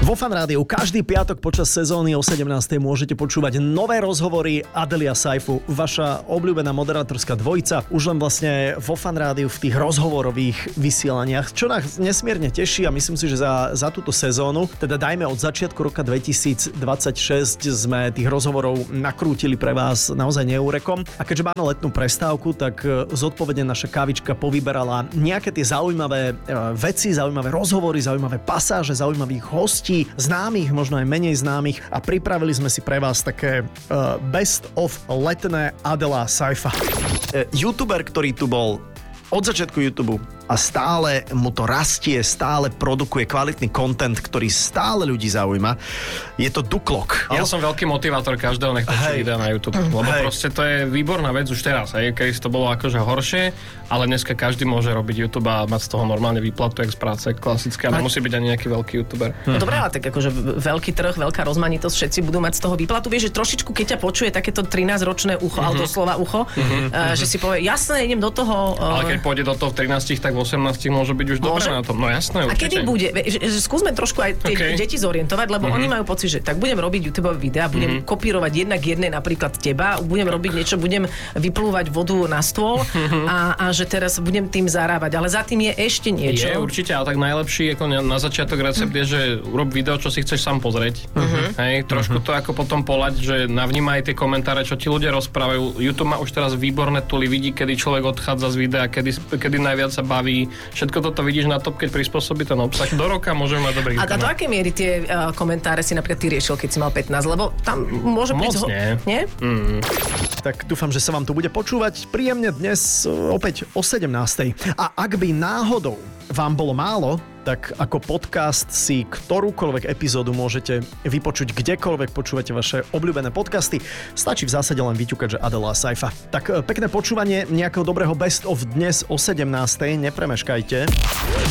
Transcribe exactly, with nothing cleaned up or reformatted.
Vo Fan Rádiu každý piatok počas sezóny o sedemnástej môžete počúvať nové rozhovory Adely a Saifu, vaša obľúbená moderátorská dvojica, už len vlastne vo Fan Rádiu v tých rozhovorových vysielaniach, čo nás nesmierne teší a myslím si, že za, za túto sezónu, teda dajme od začiatku roka dvetisícdvadsaťšesť sme tých rozhovorov nakrútili pre vás naozaj neúrekom a keďže máme letnú prestávku, tak zodpovedne naša kávička povyberala nejaké tie zaujímavé veci, zaujímavé rozhovory, zaujímavé pasáže, zaujímavých hostí, známych, možno aj menej známych a pripravili sme si pre vás také uh, best of letné Adela Saifa. Uh, YouTuber, ktorý tu bol od začiatku YouTube a stále mu to rastie, stále produkuje kvalitný content, ktorý stále ľudí zaujíma. Je to Duklok. Ja som veľký motivátor každého, nech točí videa na YouTube. Lebo hej. Proste to je výborná vec už teraz. Hej. Keď to bolo akože horšie, ale dneska každý môže robiť YouTube a mať z toho normálne výplatu, jak z práce, klasické. A nemusí byť ani nejaký veľký YouTuber. No dobré, ale tak akože veľký trh, veľká rozmanitosť, všetci budú mať z toho výplatu. Vieš, že trošičku, keď ťa počuje takéto trinásťročné ucho, mm-hmm. ale doslova ucho, mm-hmm. uh, že si povie, jasné, idem do toho. Uh... Ale keď pôjde do toho v trinástich, tak v osemnástich môže byť už dobré na tom. No jasné, určite. A kedy bude? Že, že skúsme trošku aj tie okay. deti zorientovať, lebo mm-hmm. oni majú pocit, že tak budem robiť YouTube videá, budem mm-hmm. kopírovať jednak jedné napríklad teba, budem robiť niečo, budem vyplúvať vodu na stôl mm-hmm. a, a že teraz budem tým zarábať. Ale za tým je ešte niečo. Je určite, ale tak najlepší ako na, na začiatok recept mm-hmm. je, že urob video, čo si chceš sám pozrieť. Mm-hmm. Hej, trošku mm-hmm. to ako potom poľať, že navnímaj tie komentáre, čo ti ľudia rozprávajú. YouTube má už teraz výborné tuly, vidí, kedy človek odchádza z videa, kedy, kedy najviac sa baví. Všetko toto vidíš na top, keď prispôsobí ten obsah. Do roka môžeme mať dobrý A do aké miery tie uh, komentáre si napríklad ty riešil, keď si mal pätnásť? Lebo tam môže Moc prísť... nie. Nie? Mm. Tak dúfam, že sa vám tu bude počúvať príjemne dnes uh, opäť o sedemnástej. A ak by náhodou vám bolo málo, tak ako podcast si ktorúkoľvek epizódu môžete vypočuť kdekoľvek počúvate vaše obľúbené podcasty. Stačí v zásade len vyťukať, že Adela Saifa. Tak pekné počúvanie nejakého dobrého best of dnes o sedemnástej. Nepremeškajte.